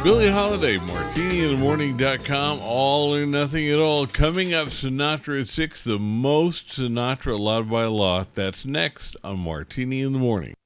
Billie Holiday, MartiniInTheMorning.com, All or Nothing at All. Coming up, Sinatra at 6, the most Sinatra allowed by law. That's next on Martini in the Morning.